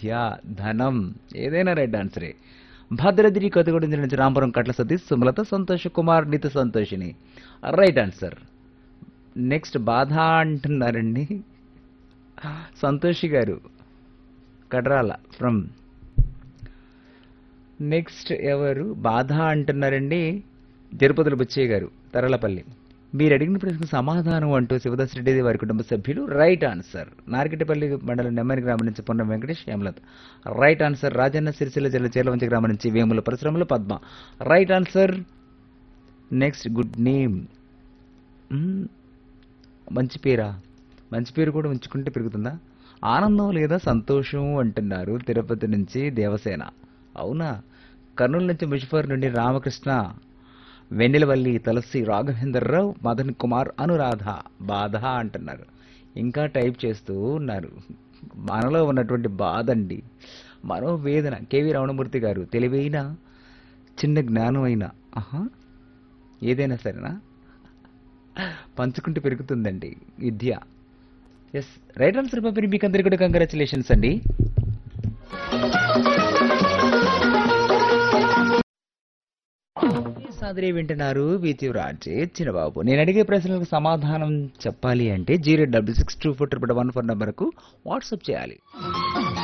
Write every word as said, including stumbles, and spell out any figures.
విద్య, ధనం, ఏదైనా రైట్ ఆన్సరే. భద్రాద్రి కొత్తగూడెం జిల్లా నుంచి రాంపురం కట్ల Satish, Sumalatha, Santosh Kumar, నిత Santoshini, right answer. Next బాధ అంటున్నారండి సంతోషి గారు కడ్రాల ఫ్రమ్. నెక్స్ట్ ఎవరు బాధ అంటున్నారండి తిరుపతిలో బుచ్చయ్య గారు తరలపల్లి. మీరు అడిగిన ప్రశ్నకు సమాధానం అంటూ శివదాస్ రెడ్డి వారి కుటుంబ సభ్యులు, రైట్ ఆన్సర్. నార్కెటపల్లి మండలం నెమ్మని గ్రామం నుంచి పొన్న వెంకటేష్, హేమలత, రైట్ ఆన్సర్. రాజన్న సిరిసిల్ల జిల్లా చేర్లవంచి గ్రామం నుంచి వేముల పరిశ్రమలు Padma, right answer. Next good name, మంచి పేరా, మంచి పేరు కూడా ఉంచుకుంటే పెరుగుతుందా? ఆనందం లేదా సంతోషం అంటున్నారు తిరుపతి నుంచి దేవసేన, అవునా? కర్నూలు నుంచి ముషఫర్ నుండి రామకృష్ణ, వెన్నెలవల్లి, తులసి, రాఘవేంద్రరావు, మదన్ కుమార్, అనురాధ, బాధ అంటున్నారు. ఇంకా టైప్ చేస్తూ ఉన్నారు. మనలో ఉన్నటువంటి బాధ అండి, మనోవేదన. కేవీ రమణమూర్తి గారు, తెలివైన చిన్న జ్ఞానం అయినా ఆహా ఏదైనా సరేనా పంచుకుంటూ పెరుగుతుందండి విద్య. ఎస్, రైట్ ఆన్సర్ పంపిణీ మీకు అందరికీ కూడా కంగ్రాచులేషన్స్ అండి. సాదరే వింటున్నారు విత్యురాజే చిన్నబాబు. నేను అడిగే ప్రశ్నలకు సమాధానం చెప్పాలి అంటే zero double six two four triple one four నంబర్కు వాట్సాప్ చేయాలి.